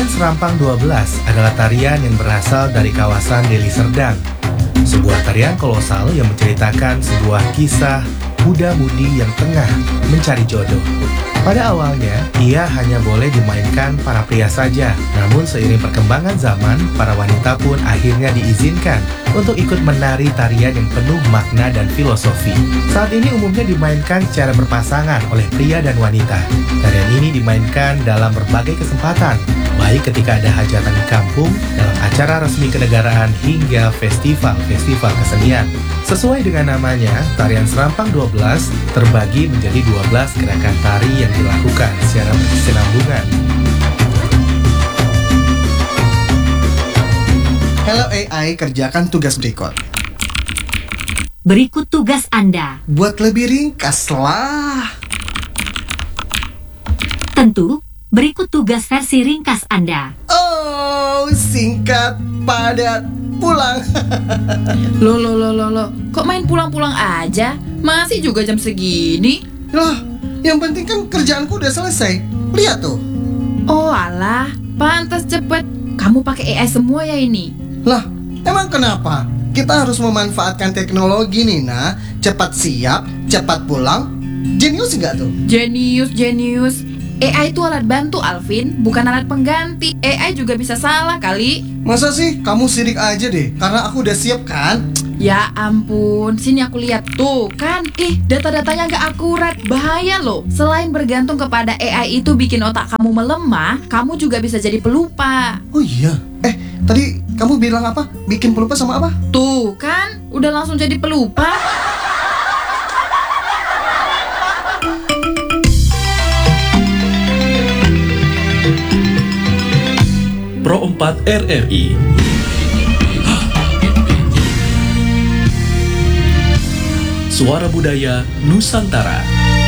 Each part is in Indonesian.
Tarian Serampang 12 adalah tarian yang berasal dari kawasan Deli Serdang. Sebuah tarian kolosal yang menceritakan sebuah kisah muda-mudi yang tengah mencari jodoh. Pada awalnya, ia hanya boleh dimainkan para pria saja. Namun seiring perkembangan zaman, para wanita pun akhirnya diizinkan untuk ikut menari tarian yang penuh makna dan filosofi. Saat ini umumnya dimainkan secara berpasangan oleh pria dan wanita. Tarian ini dimainkan dalam berbagai kesempatan, baik ketika ada hajatan di kampung, dalam acara resmi kenegaraan, hingga festival-festival kesenian. Sesuai dengan namanya, tarian Serampang 12 terbagi menjadi 12 gerakan tari yang dilakukan secara berkesinambungan. Hello AI, kerjakan tugas berikut. Berikut tugas Anda. Buat lebih ringkas lah. Tentu, berikut tugas versi ringkas Anda. Oh, singkat, padat, pulang. Loh, kok main pulang-pulang aja? Masih juga jam segini? Loh, yang penting kan kerjaanku udah selesai. Lihat tuh. Oh alah, pantas cepet. Kamu pakai AI semua ya ini? Lah, emang kenapa? Kita harus memanfaatkan teknologi nih, nah. Cepat siap, cepat pulang. Jenius nggak tuh? Jenius. AI itu alat bantu, Alvin, bukan alat pengganti. AI juga bisa salah kali. Masa sih? Kamu sirik aja deh, karena aku udah siap kan? Ya ampun, sini aku lihat tuh kan. Data-datanya nggak akurat, bahaya loh. Selain bergantung kepada AI itu bikin otak kamu melemah, kamu juga bisa jadi pelupa. Oh iya. Tadi kamu bilang apa? Bikin pelupa sama apa? Tuh kan, udah langsung jadi pelupa. Pro 4 RRI. Suara Budaya Nusantara.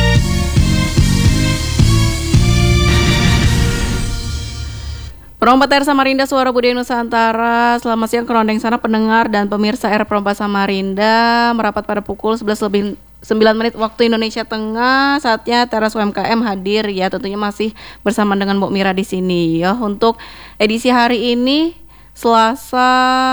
Pro 4 R Samarinda, Suara Budaya Nusantara. Selamat siang kerondeng sana pendengar dan pemirsa R Pro 4 Samarinda. Merapat pada pukul 11:09 waktu Indonesia Tengah. Saatnya Teras UMKM hadir ya, tentunya masih bersama dengan Mbok Mira di sini ya. Untuk edisi hari ini Selasa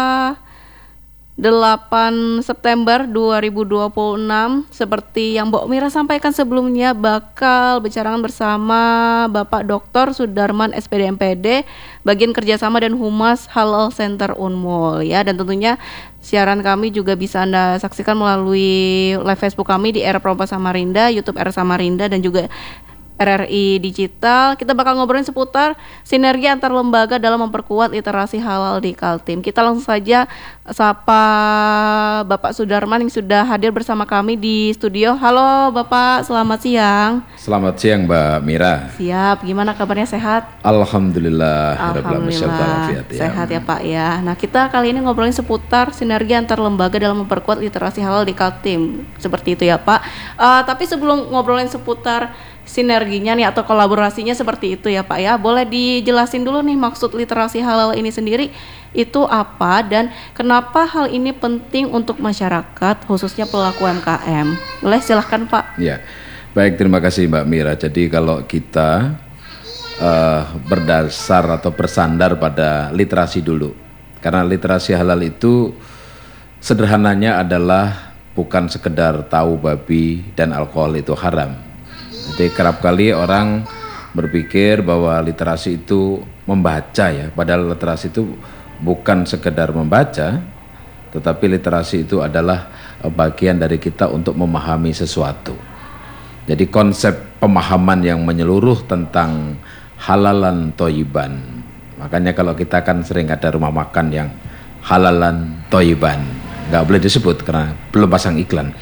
8 September 2026, seperti yang Mbok Mira sampaikan sebelumnya, bakal bicarakan bersama Bapak Dr. Sudarman SPD MPD, bagian kerjasama dan humas Halal Center Unmul ya. Dan tentunya siaran kami juga bisa Anda saksikan melalui live Facebook kami di R Pro 4 Samarinda, YouTube R Samarinda, dan juga RRI Digital. Kita bakal ngobrolin seputar sinergi antar lembaga dalam memperkuat literasi halal di Kaltim. Kita langsung saja sapa Bapak Sudarman yang sudah hadir bersama kami di studio. Halo Bapak, selamat siang. Selamat siang Mbak Mira. Siap, gimana kabarnya, sehat? Alhamdulillah. Sehat ya Pak ya. Nah, kita kali ini ngobrolin seputar sinergi antar lembaga dalam memperkuat literasi halal di Kaltim. Seperti itu ya Pak. Tapi sebelum ngobrolin seputar sinerginya nih atau kolaborasinya seperti itu ya Pak ya, boleh dijelasin dulu nih maksud literasi halal ini sendiri itu apa dan kenapa hal ini penting untuk masyarakat khususnya pelaku UMKM. Boleh silahkan Pak. Ya, baik, terima kasih Mbak Mira. Jadi kalau kita berdasar atau bersandar pada literasi dulu, karena literasi halal itu sederhananya adalah bukan sekedar tahu babi dan alkohol itu haram. Jadi kerap kali orang berpikir bahwa literasi itu membaca ya, padahal literasi itu bukan sekedar membaca, tetapi literasi itu adalah bagian dari kita untuk memahami sesuatu. Jadi konsep pemahaman yang menyeluruh tentang halalan toyiban. Makanya kalau kita kan sering ada rumah makan yang halalan toyiban, nggak boleh disebut karena belum pasang iklan.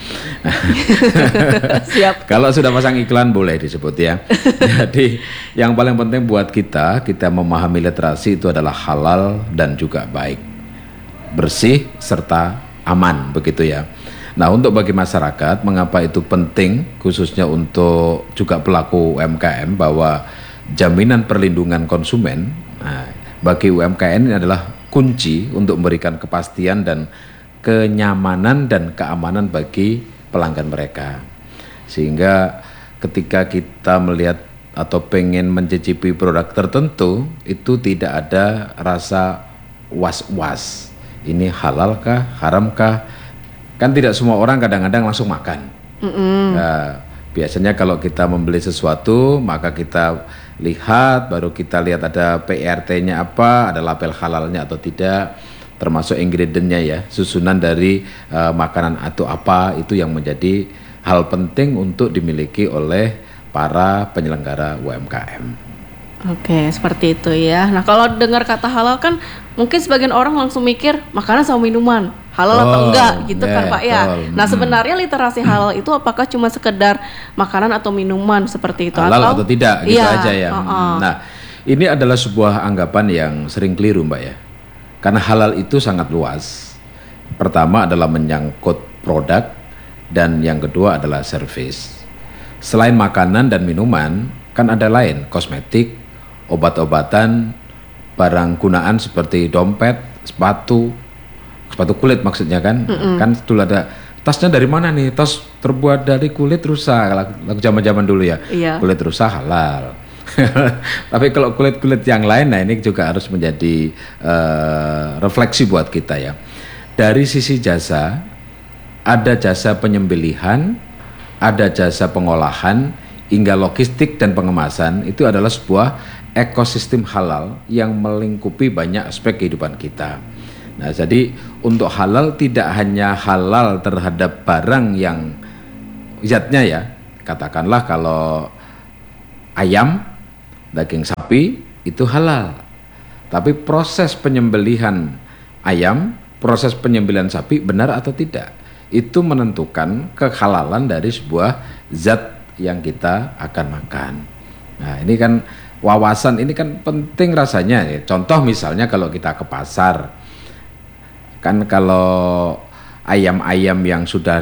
Siap. Kalau sudah pasang iklan boleh disebut ya. Jadi yang paling penting buat kita memahami literasi itu adalah halal dan juga baik, bersih serta aman, begitu ya. Nah, untuk bagi masyarakat mengapa itu penting, khususnya untuk juga pelaku UMKM, bahwa jaminan perlindungan konsumen bagi UMKM ini adalah kunci untuk memberikan kepastian dan kenyamanan dan keamanan bagi pelanggan mereka. Sehingga ketika kita melihat atau pengen mencicipi produk tertentu, itu tidak ada rasa was-was. Ini halal kah, haram kah? Kan tidak semua orang kadang-kadang langsung makan. Nah, biasanya kalau kita membeli sesuatu, maka kita lihat, baru kita lihat ada PRT-nya apa, ada label halalnya atau tidak, termasuk ingredientnya ya, susunan dari makanan atau apa, itu yang menjadi hal penting untuk dimiliki oleh para penyelenggara UMKM. Oke, seperti itu ya. Nah, kalau dengar kata halal kan mungkin sebagian orang langsung mikir makanan sama minuman, halal atau enggak gitu kan Pak ya. Betul. Nah, sebenarnya literasi halal itu apakah cuma sekedar makanan atau minuman seperti itu Halal atau tidak gitu iya, aja ya. Nah, ini adalah sebuah anggapan yang sering keliru Mbak ya. Karena halal itu sangat luas. Pertama adalah menyangkut produk, dan yang kedua adalah service. Selain makanan dan minuman, kan ada lain, kosmetik, obat-obatan, barang gunaan seperti dompet, sepatu kulit maksudnya kan. Kan dulu ada tasnya dari mana nih? Tas terbuat dari kulit rusa, lagu zaman-zaman dulu ya. Iya. Kulit rusa halal. Tapi kalau kulit-kulit yang lain, nah ini juga harus menjadi refleksi buat kita ya. Dari sisi jasa, ada jasa penyembelihan, ada jasa pengolahan, hingga logistik dan pengemasan. Itu adalah sebuah ekosistem halal yang melingkupi banyak aspek kehidupan kita. Nah, jadi untuk halal tidak hanya halal terhadap barang yang zatnya ya, katakanlah kalau ayam, daging sapi itu halal. Tapi proses penyembelihan ayam, proses penyembelihan sapi benar atau tidak, itu menentukan kehalalan dari sebuah zat yang kita akan makan. Nah, ini kan wawasan ini kan penting rasanya ya. Contoh misalnya kalau kita ke pasar, kan kalau ayam-ayam yang sudah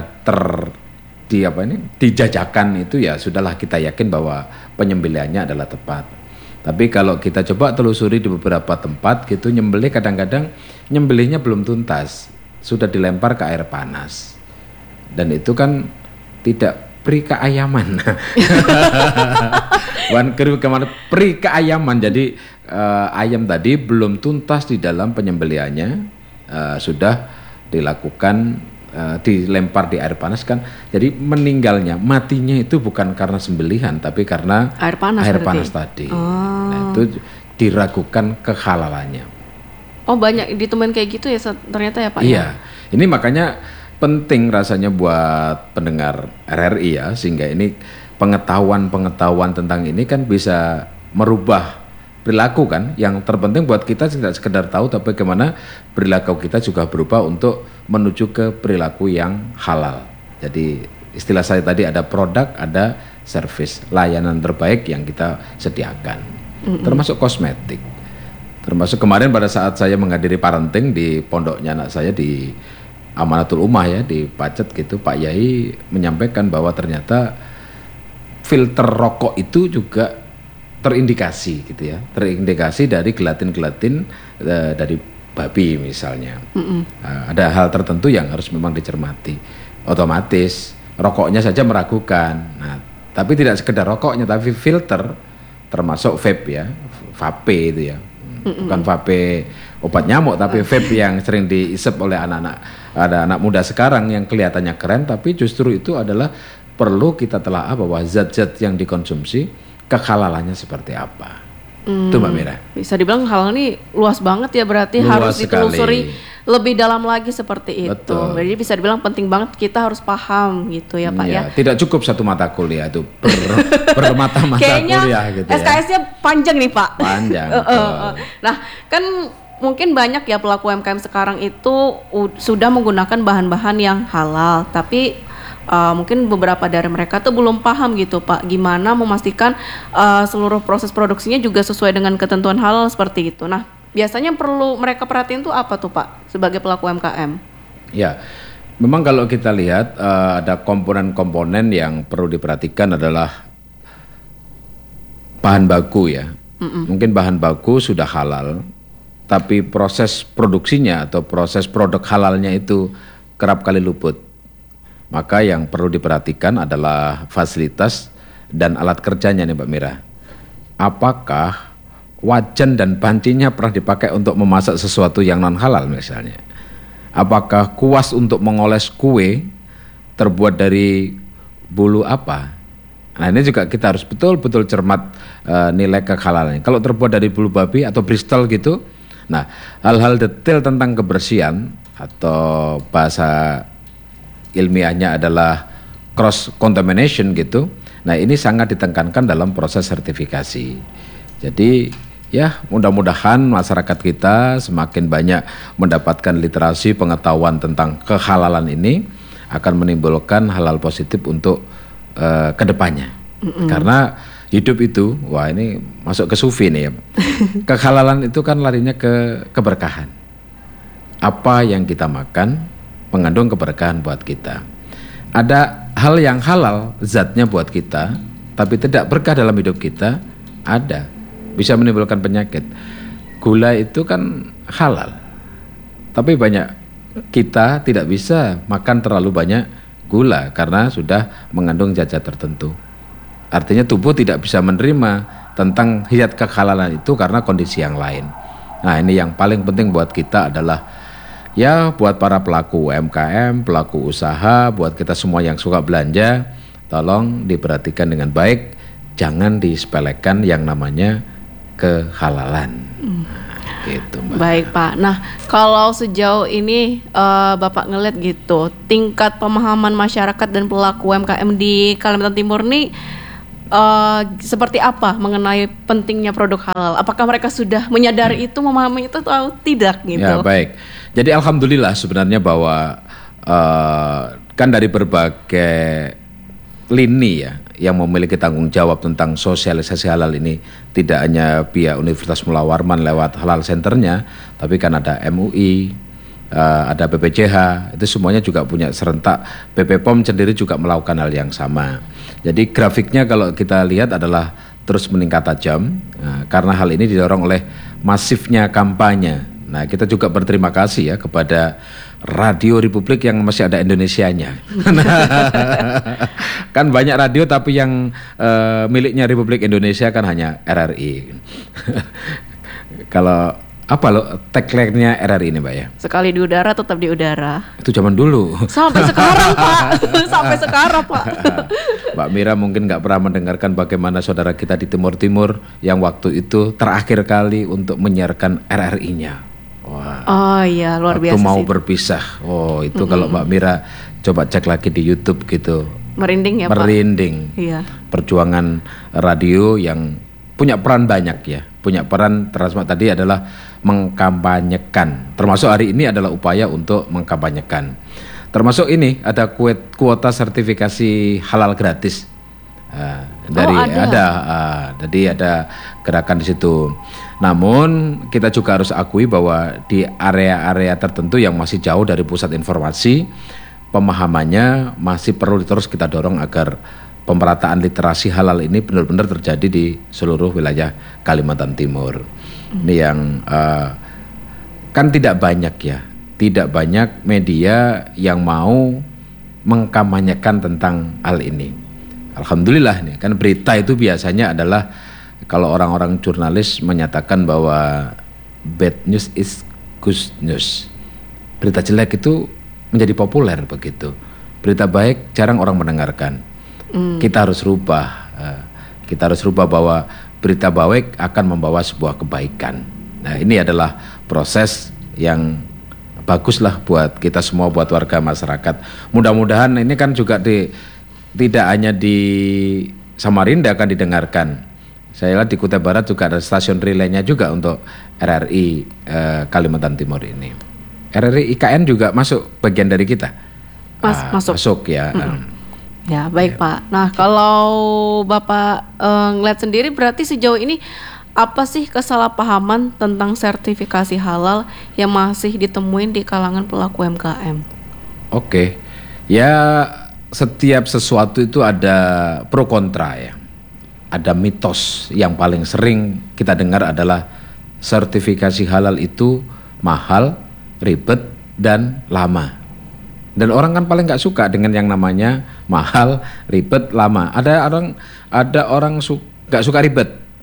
dijajakan itu ya sudahlah kita yakin bahwa penyembelihannya adalah tepat. Tapi kalau kita coba telusuri di beberapa tempat gitu, nyembelih kadang-kadang nyembelihnya belum tuntas, sudah dilempar ke air panas. Dan itu kan tidak pri keayaman. Pri keayaman. Jadi ayam tadi belum tuntas di dalam penyembelihannya, sudah dilakukan dilempar di air panas kan. Jadi matinya itu bukan karena sembelihan, tapi karena air panas tadi. Nah, itu diragukan kehalalannya. Oh, banyak ditemuin kayak gitu ya ternyata ya Pak. Iya. Ini makanya penting rasanya buat pendengar RRI ya, sehingga ini pengetahuan tentang ini kan bisa merubah perilaku kan. Yang terpenting buat kita tidak sekedar tahu, tapi bagaimana perilaku kita juga berubah untuk menuju ke perilaku yang halal. Jadi istilah saya tadi ada produk, ada service, layanan terbaik yang kita sediakan, termasuk kosmetik. Termasuk kemarin pada saat saya menghadiri parenting di pondoknya anak saya di Amanatul Ummah ya, di Pacet gitu, Pak Yai menyampaikan bahwa ternyata filter rokok itu juga terindikasi gitu ya, terindikasi dari gelatin-gelatin dari babi misalnya. Ada hal tertentu yang harus memang dicermati. Otomatis rokoknya saja meragukan. Nah, tapi tidak sekedar rokoknya, tapi filter, termasuk vape ya, vape itu ya. Bukan vape obat nyamuk, tapi vape yang sering diisep oleh anak muda sekarang yang kelihatannya keren, tapi justru itu adalah perlu kita telaah bahwa zat-zat yang dikonsumsi kehalalannya seperti apa. Itu Mbak Mira. Bisa dibilang halal ini luas banget ya, berarti luas harus ditelusuri lebih dalam lagi seperti itu. Betul. Jadi bisa dibilang penting banget kita harus paham gitu ya Pak ya. Tidak cukup satu mata kuliah itu bermata-mata kuliah gitu ya. SKS-nya panjang nih Pak. Panjang. Nah kan mungkin banyak ya pelaku UMKM sekarang itu sudah menggunakan bahan-bahan yang halal, tapi mungkin beberapa dari mereka tuh belum paham gitu Pak, gimana memastikan seluruh proses produksinya juga sesuai dengan ketentuan halal seperti itu. Nah, biasanya perlu mereka perhatiin tuh apa tuh Pak sebagai pelaku UMKM? Ya, memang kalau kita lihat ada komponen-komponen yang perlu diperhatikan adalah bahan baku ya. Mungkin bahan baku sudah halal, tapi proses produksinya atau proses produk halalnya itu kerap kali luput. Maka yang perlu diperhatikan adalah fasilitas dan alat kerjanya nih Mbak Mira. apakah wajan dan pancinya pernah dipakai untuk memasak sesuatu yang non halal misalnya? Apakah kuas untuk mengoles kue terbuat dari bulu apa? Nah ini juga kita harus betul-betul cermat nilai kehalalannya. Kalau terbuat dari bulu babi atau Bristol gitu, nah hal-hal detail tentang kebersihan atau bahasa ilmiahnya adalah cross contamination gitu. Nah ini sangat ditekankan dalam proses sertifikasi. Jadi ya mudah-mudahan masyarakat kita semakin banyak mendapatkan literasi pengetahuan tentang kehalalan ini akan menimbulkan hal-hal positif untuk kedepannya. Karena hidup itu, wah ini masuk ke sufi nih ya. Kehalalan itu kan larinya ke keberkahan. Apa yang kita makan mengandung keberkahan buat kita. Ada hal yang halal zatnya buat kita, tapi tidak berkah dalam hidup kita, ada. Bisa menimbulkan penyakit. Gula itu kan halal. Tapi banyak kita tidak bisa makan terlalu banyak gula karena sudah mengandung zat-zat tertentu. Artinya tubuh tidak bisa menerima tentang zat kehalalan itu karena kondisi yang lain. Nah ini yang paling penting buat kita adalah ya buat para pelaku UMKM, pelaku usaha, buat kita semua yang suka belanja, tolong diperhatikan dengan baik, jangan disepelekan yang namanya kehalalan. Gitu, Mbak. Baik Pak. Nah kalau sejauh ini Bapak ngeliat gitu, tingkat pemahaman masyarakat dan pelaku UMKM di Kalimantan Timur nih seperti apa mengenai pentingnya produk halal? Apakah mereka sudah menyadari itu, memahami itu atau tidak gitu? Ya baik. Jadi alhamdulillah sebenarnya bahwa kan dari berbagai lini ya yang memiliki tanggung jawab tentang sosialisasi halal ini tidak hanya via Universitas Mula Warman lewat halal centernya, tapi kan ada MUI, ada BPJH, itu semuanya juga punya serentak. BPOM sendiri juga melakukan hal yang sama. Jadi grafiknya kalau kita lihat adalah terus meningkat tajam, karena hal ini didorong oleh masifnya kampanye. Nah kita juga berterima kasih ya kepada Radio Republik yang masih ada Indonesianya. Kan banyak radio tapi yang miliknya Republik Indonesia kan hanya RRI. Kalau apa lo tagline-nya RRI ini Mbak ya? Sekali di udara tetap di udara. Itu zaman dulu. Sampai sekarang Pak. Sampai sekarang Pak. Mbak Mira mungkin nggak pernah mendengarkan bagaimana saudara kita di Timur-Timur yang waktu itu terakhir kali untuk menyiarkan RRI-nya. Wah. Oh iya luar biasa. Waktu mau sih. berpisah. Oh itu kalau Mbak Mira coba cek lagi di YouTube gitu. Merinding ya Pak. Merinding. Iya. Perjuangan radio yang punya peran banyak ya. Punya peran termasuk tadi adalah mengkampanyekan. Termasuk hari ini adalah upaya untuk mengkampanyekan. Termasuk ini ada kuota sertifikasi halal gratis. Jadi ada gerakan di situ. Namun kita juga harus akui bahwa di area-area tertentu yang masih jauh dari pusat informasi, pemahamannya masih perlu terus kita dorong agar pemerataan literasi halal ini benar-benar terjadi di seluruh wilayah Kalimantan Timur. Ini yang kan tidak banyak media yang mau mengkampanyekan tentang hal ini. Alhamdulillah nih, kan berita itu biasanya adalah kalau orang-orang jurnalis menyatakan bahwa bad news is good news. Berita jelek itu menjadi populer begitu. Berita baik jarang orang mendengarkan. Kita harus rubah. Kita harus rubah bahwa berita baik akan membawa sebuah kebaikan. Nah, ini adalah proses yang baguslah buat kita semua, buat warga masyarakat. Mudah-mudahan ini kan juga tidak hanya di Samarinda akan didengarkan. Saya lihat di Kutai Barat juga ada stasiun relaynya juga untuk RRI Kalimantan Timur ini. RRI IKN juga masuk bagian dari kita. Masuk ya. Ya baik Pak. Nah kalau Bapak ngeliat sendiri berarti sejauh ini apa sih kesalahpahaman tentang sertifikasi halal yang masih ditemuin di kalangan pelaku UMKM? Oke. Ya setiap sesuatu itu ada pro kontra ya. Ada mitos yang paling sering kita dengar adalah sertifikasi halal itu mahal, ribet, dan lama. Dan orang kan paling nggak suka dengan yang namanya mahal, ribet, lama. Ada orang nggak suka ribet.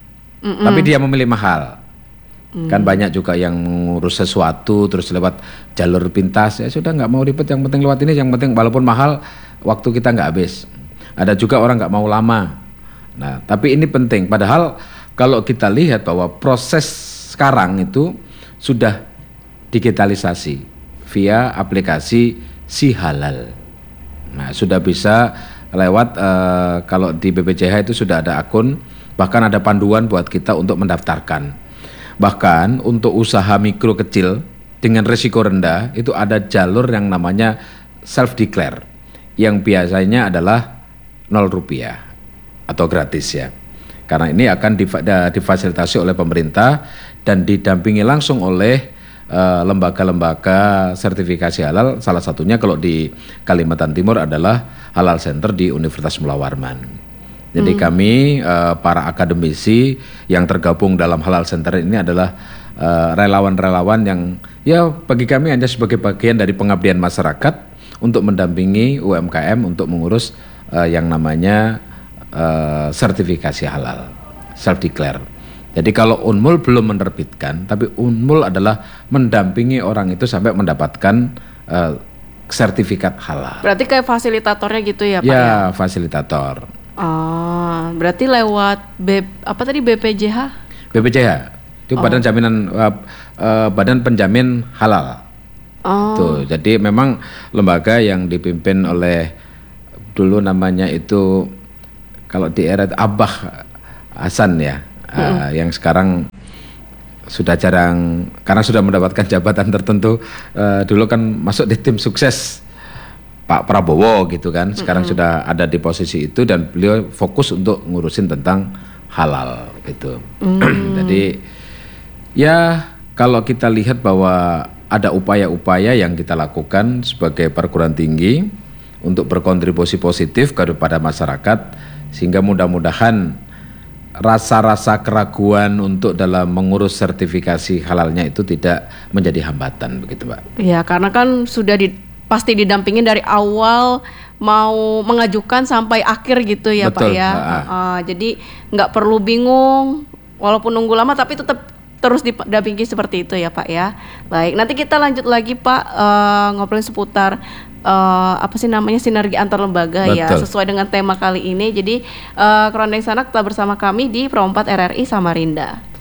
tapi dia memilih mahal. Kan banyak juga yang mengurus sesuatu terus lewat jalur pintas, ya sudah nggak mau ribet, yang penting lewat ini, yang penting walaupun mahal waktu kita nggak habis. Ada juga orang nggak mau lama. Nah, tapi ini penting. Padahal kalau kita lihat bahwa proses sekarang itu sudah digitalisasi via aplikasi Si Halal. Nah, sudah bisa lewat kalau di BPJH itu sudah ada akun, bahkan ada panduan buat kita untuk mendaftarkan. Bahkan untuk usaha mikro kecil dengan risiko rendah itu ada jalur yang namanya self declare yang biasanya adalah 0 rupiah atau gratis ya. Karena ini akan difasilitasi oleh pemerintah dan didampingi langsung oleh lembaga-lembaga sertifikasi halal. Salah satunya kalau di Kalimantan Timur adalah Halal Center di Universitas Mula Warman. Jadi kami para akademisi yang tergabung dalam Halal Center ini adalah relawan-relawan yang ya bagi kami hanya sebagai bagian dari pengabdian masyarakat untuk mendampingi UMKM untuk mengurus yang namanya sertifikasi halal, self declare. Jadi kalau Unmul belum menerbitkan, tapi Unmul adalah mendampingi orang itu sampai mendapatkan sertifikat halal. Berarti kayak fasilitatornya gitu ya Pak ya? Ya, fasilitator. Berarti lewat BPJH? BPJH itu Badan Jaminan Badan Penjamin Halal. Tuh, jadi memang lembaga yang dipimpin oleh dulu namanya itu kalau di era Abah Hasan ya, yang sekarang sudah jarang karena sudah mendapatkan jabatan tertentu. Dulu kan masuk di tim sukses Pak Prabowo gitu kan, sekarang sudah ada di posisi itu dan beliau fokus untuk ngurusin tentang halal gitu. Jadi ya kalau kita lihat bahwa ada upaya-upaya yang kita lakukan sebagai perguruan tinggi untuk berkontribusi positif kepada masyarakat, sehingga mudah-mudahan rasa-rasa keraguan untuk dalam mengurus sertifikasi halalnya itu tidak menjadi hambatan begitu Mbak. Ya karena kan sudah pasti didampingin dari awal mau mengajukan sampai akhir gitu ya. Betul, Pak ya. Jadi nggak perlu bingung walaupun nunggu lama tapi tetap terus didampingi seperti itu ya Pak ya. Baik, nanti kita lanjut lagi Pak ngobrolin seputar sinergi antar lembaga. Betul. Ya sesuai dengan tema kali ini. Jadi Kerondeng Sanak tetap bersama kami di Pro 4 RRI Samarinda.